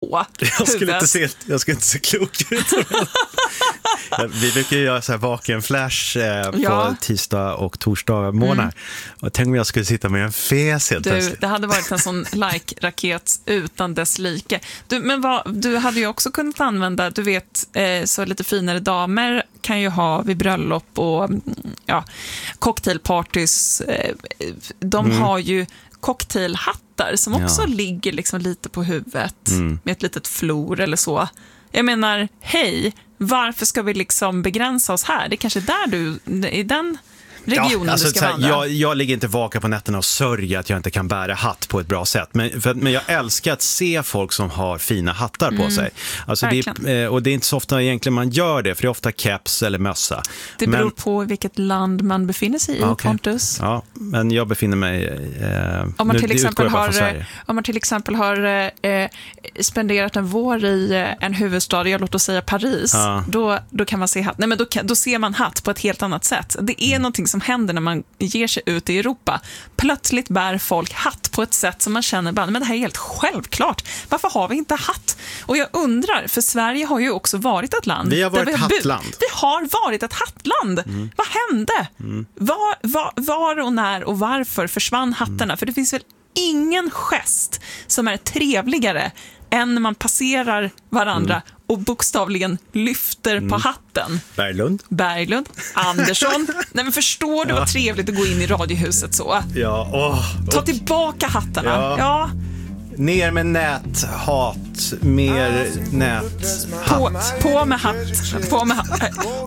på huvudet. Jag ska inte se klok ut. Vi brukar göra så här vaken flash på tisdag och torsdag morgnar. Och tänk om jag skulle sitta med en fes helt plötsligt. Det hade varit en sån like-raket utan dess like. Du hade ju också kunnat använda, du vet, så lite finare damer kan ju ha vid bröllop och cocktailpartys. De har ju cocktailhattar som också ligger liksom lite på huvudet med ett litet flor eller så. Jag menar, hej, varför ska vi liksom begränsa oss här? Det är kanske där du, i den regionen du ska vandra. Jag ligger inte vaken på nätterna och sörjer att jag inte kan bära hatt på ett bra sätt. Men jag älskar att se folk som har fina hattar på sig. Alltså och det är inte så ofta egentligen man gör det, för det är ofta keps eller mössa. Det beror på vilket land man befinner sig i, Pontus. Ja, men jag befinner mig om man till exempel har spenderat en vår i en huvudstad, låt oss säga Paris, då kan man se hatt. Nej, men då ser man hatt på ett helt annat sätt. Det är någonting som händer när man ger sig ut i Europa. Plötsligt bär folk hatt på ett sätt som man känner bara, men det här är helt självklart. Varför har vi inte hatt? Och jag undrar, för Sverige har ju också varit ett land. Vi har varit ett hattland. Vi har varit ett hattland. Vad hände? Var och när och varför försvann hattarna? För det finns väl ingen gest som är trevligare än när man passerar varandra och bokstavligen lyfter på hatten. Berglund, Andersson. Nej, men förstår du vad trevligt att gå in i radiohuset så? Ta tillbaka hattarna. Ja. Ner med näthat, mer nät. På med hatt.